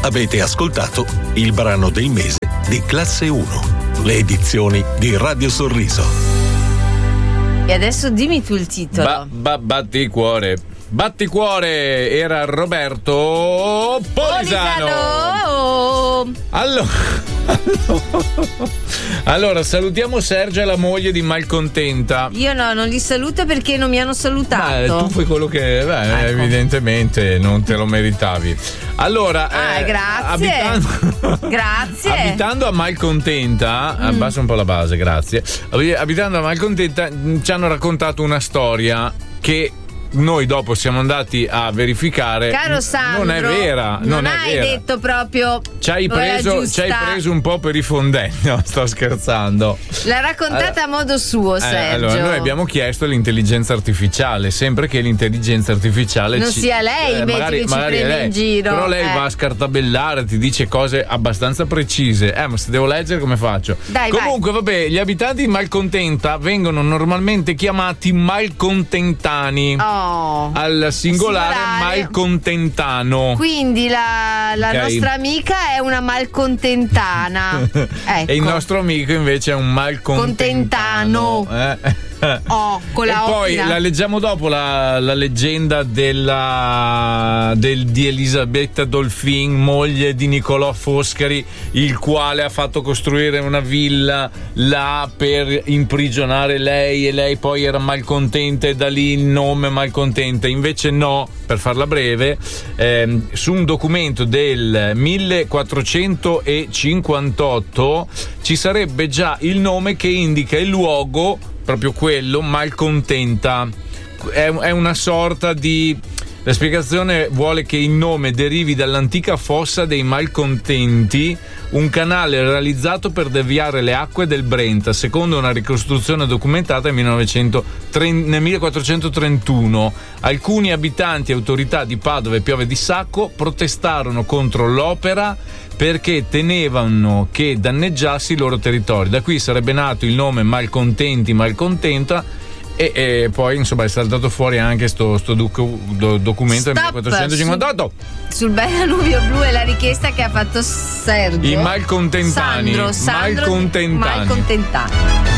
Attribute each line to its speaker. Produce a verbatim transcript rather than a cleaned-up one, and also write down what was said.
Speaker 1: Avete ascoltato il brano del mese di Classe uno, le edizioni di Radio Sorriso.
Speaker 2: E adesso dimmi tu il titolo.
Speaker 3: Ba, ba, batti cuore. Batti cuore era Roberto Polisano.
Speaker 2: Polisano.
Speaker 3: Allora, allora salutiamo Sergia e la moglie di Malcontenta.
Speaker 2: Io no, non li saluto perché non mi hanno salutato.
Speaker 3: Beh, tu fai quello che beh,
Speaker 2: ecco.
Speaker 3: Evidentemente non te lo meritavi. Allora,
Speaker 2: ah,
Speaker 3: eh,
Speaker 2: grazie.
Speaker 3: Abitando,
Speaker 2: grazie.
Speaker 3: Abitando a Malcontenta, mm. abbassa un po' la base, grazie. Abitando a Malcontenta ci hanno raccontato una storia che noi dopo siamo andati a verificare.
Speaker 2: Caro Sandro,
Speaker 3: non è vera. Non,
Speaker 2: non
Speaker 3: è
Speaker 2: hai
Speaker 3: vera.
Speaker 2: detto proprio.
Speaker 3: Ci hai preso, ci hai preso un po' per i fondelli. No, sto scherzando.
Speaker 2: L'ha raccontata allora, a modo suo,
Speaker 3: eh,
Speaker 2: Sergio.
Speaker 3: Allora, noi abbiamo chiesto l'intelligenza artificiale, sempre che l'intelligenza artificiale
Speaker 2: non
Speaker 3: ci,
Speaker 2: sia lei
Speaker 3: eh,
Speaker 2: invece
Speaker 3: magari,
Speaker 2: che ci
Speaker 3: magari
Speaker 2: prende
Speaker 3: lei,
Speaker 2: in giro.
Speaker 3: Però lei
Speaker 2: eh.
Speaker 3: va a scartabellare, ti dice cose abbastanza precise. Eh, ma se devo leggere come faccio?
Speaker 2: Dai,
Speaker 3: Comunque,
Speaker 2: vai.
Speaker 3: vabbè, gli abitanti di Malcontenta vengono normalmente chiamati malcontentani.
Speaker 2: Oh.
Speaker 3: Al singolare,
Speaker 2: singolare.
Speaker 3: malcontentano.
Speaker 2: Quindi la, la
Speaker 3: Okay.
Speaker 2: nostra amica è una malcontentana. Ecco.
Speaker 3: E il nostro amico invece è un malcontentano. Eh?
Speaker 2: Oh, con la
Speaker 3: e poi
Speaker 2: offina.
Speaker 3: la leggiamo dopo la, la leggenda della del, di Elisabetta Dolfin, moglie di Nicolò Foscari, il quale ha fatto costruire una villa là per imprigionare lei, e lei poi era malcontenta e da lì il nome Malcontenta. Invece no, per farla breve, ehm, su un documento del millequattrocentocinquantotto ci sarebbe già il nome che indica il luogo, proprio quello, Malcontenta. È, è una sorta di... La spiegazione vuole che il nome derivi dall'antica fossa dei Malcontenti, un canale realizzato per deviare le acque del Brenta, secondo una ricostruzione documentata nel millequattrocentotrentuno. Alcuni abitanti e autorità di Padova e Pieve di Sacco protestarono contro l'opera perché temevano che danneggiasse i loro territori. Da qui sarebbe nato il nome Malcontenti, Malcontenta. E, e poi insomma è saltato fuori anche sto, sto docu, do, documento del millequattrocentocinquantotto.
Speaker 2: Sul, sul bel Danubio Blu è la richiesta che ha fatto Sergio.
Speaker 3: I malcontentani.
Speaker 2: Sandro, Sandro
Speaker 3: malcontentani.
Speaker 2: malcontentani.